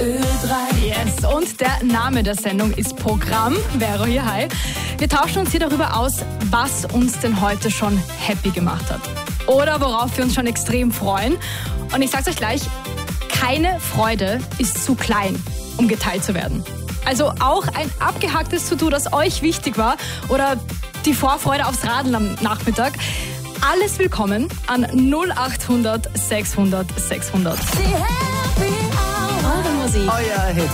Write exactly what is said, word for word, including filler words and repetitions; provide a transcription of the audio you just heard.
Ö drei. Yes, und der Name der Sendung ist Programm. Vero hier, hi. Wir tauschen uns hier darüber aus, was uns denn heute schon happy gemacht hat. Oder worauf wir uns schon extrem freuen. Und ich sag's euch gleich, keine Freude ist zu klein, um geteilt zu werden. Also auch ein abgehacktes To-Do, das euch wichtig war, oder die Vorfreude aufs Radeln am Nachmittag. Alles willkommen an null acht hundert sechshundert sechshundert. Die Happy Hour. Eure Musik. Euer Hit